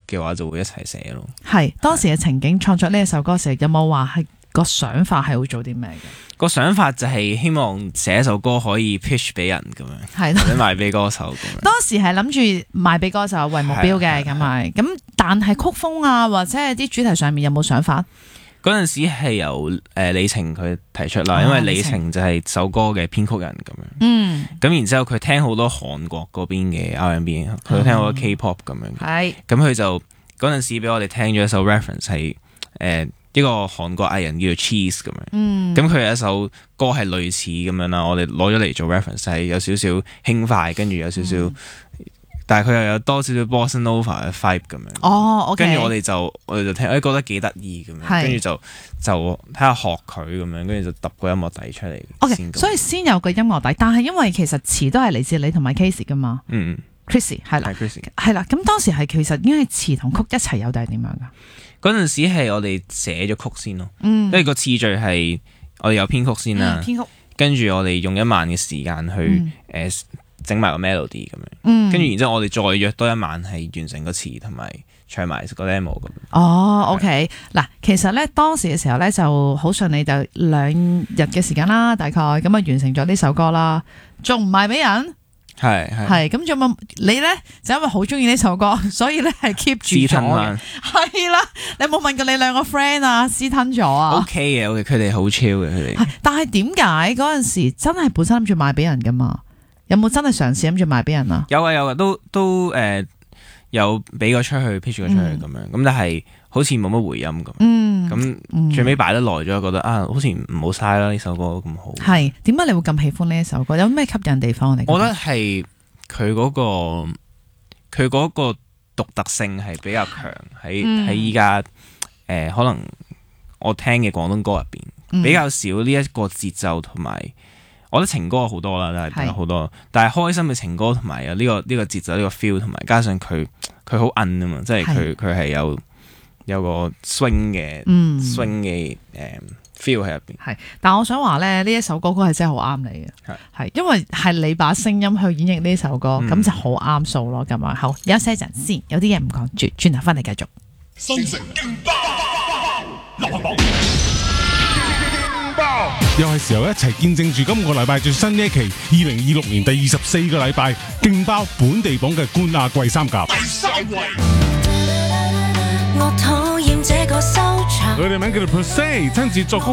嘅話，就會一齊寫咯。 係當時嘅情景創作呢一首歌時，有冇話係個想法係會做啲咩嘅？ 個想法就係希望寫一首歌可以 pitch 俾人咁樣， 係或者賣俾歌手咁樣。 當時係諗住賣俾歌手為目標嘅咁係，咁但係曲風啊或者係啲主題上面有冇想法？ 嗰陣時係由李晴佢提出啦，因為李晴就係首歌嘅編曲人咁樣。咁然之後佢聽好多韓國嗰邊嘅 R&B， 佢聽好多 K-pop 咁樣。 係。 咁佢就嗰陣時俾我哋聽咗一首 reference 係一個韓國藝人叫做 Cheese 咁樣。咁佢有一首歌係類似咁樣啦，我哋攞咗嚟做 reference 係有少少輕快，跟住有少少。但係佢又有多少少 Bossa Nova 嘅 vibe 咁樣。 哦，OK。跟住我哋就聽，覺得幾得意咁樣，跟住就睇下學佢咁樣，跟住就揼個音樂底出嚟。 OK， 所以先有個音樂底，但係因為其實詞都係嚟自你同埋 Casey 噶嘛。Chrissy 係啦，係啦。咁當時係其實應該係詞同曲一齊有定係點樣噶？ 嗰陣時係我哋寫咗曲先咯，因為個次序係我哋有編曲先啦，編曲，跟住我哋用1晚嘅時間去整埋個 melody 咁樣，跟住然之後我哋再約多1晚係完成個詞同埋唱埋個 demo 咁。 哦 ，OK， 嗱，其實咧當時嘅時候咧就好順利，就2日嘅時間啦，大概咁啊完成咗呢首歌啦，仲唔賣俾人？係咁，仲有冇你咧？就因為好中意呢首歌，所以咧係 keep 住咗嘅。係啦，你有冇問過你2個 friend 啊？私吞咗啊 ？OK 嘅，OK， 佢哋好 chill 嘅佢哋。 但係點解嗰陣時真係本身諗住賣俾人噶嘛？有冇真係嘗試諗住賣俾人啊？有啊，都有俾個出去 pitch 個出去咁樣，咁但係好似冇乜回音咁。咁最尾擺得耐咗，覺得好似唔好嘥啦，呢首歌咁好。 係點解你會咁喜歡呢一首歌？有咩吸引地方嚟？ 我覺得係佢嗰個獨特性係比較強，喺依家可能我聽嘅廣東歌入邊比較少呢一個節奏同埋。我覺得情歌好多啦，但係好多，但係開心嘅情歌同埋有呢個節奏呢個 feel，同埋加上佢好韌啊嘛，即係佢係有個 swing 嘅 feel 喺入邊。係， 但我想話咧，呢一首歌曲係真係好啱你嘅，係因為係你把聲音去演繹呢首歌，咁就好啱數咯。咁啊，好，休息一陣先，有啲嘢唔講住，轉頭翻嚟繼續。新城勁爆， 又係時候一齊見證住今個禮拜最新呢一期2026年第24個禮拜勁爆本地榜嘅冠亞季3甲。第3位，我討厭這個收場。佢哋名叫做 Per Se，親自作曲。